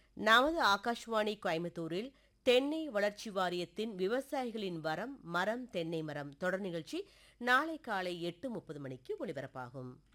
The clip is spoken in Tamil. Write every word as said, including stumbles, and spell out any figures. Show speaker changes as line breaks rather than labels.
நமது ஆகாஷ்வாணி கோயம்புத்தூரில் தென்னை வளர்ச்சி வாரியத்தின் விவசாயிகளின் வரம் மரம் தென்னை மரம் தொடர் நிகழ்ச்சி நாளை காலை எட்டு முப்பது மணிக்கு ஒலிபரப்பாகும்.